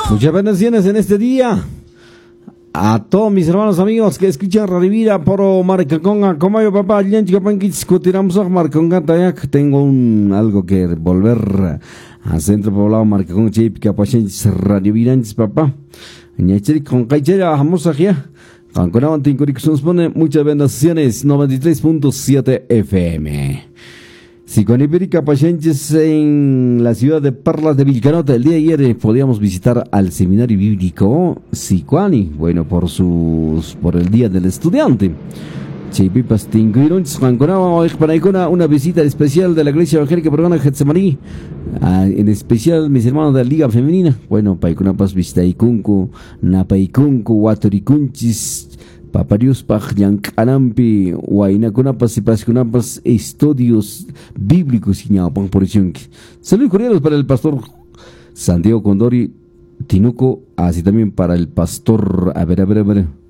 Muchas bendiciones en este día a todos mis hermanos amigos que escuchan Radio Vida por Marcaconga. Como yo, papá, tengo algo que volver a Centro Poblado Marcaconga, Chipica, Radio Vida, papá. Con Caichera, vamos allá. Muchas bendiciones, 93.7 FM. Sicuanipérica Pachenches en la ciudad de Parlas de Vilcanota. El día de ayer podíamos visitar al seminario bíblico Sicuani, bueno, por el día del estudiante. Chipipas tinguirun para una visita especial de la Iglesia Evangélica Peruana Getsemaní, en especial mis hermanos de la Liga Femenina. Bueno, paikunapas vistaikunku, napaikunku, watoricunchis, Paparius Yankanampi, Huaynacunapas y Pascunapas, estudios bíblicos y ñapan por chunque. Saludos cordiales para el pastor Santiago Condori Tinuco, así también para el pastor, a ver.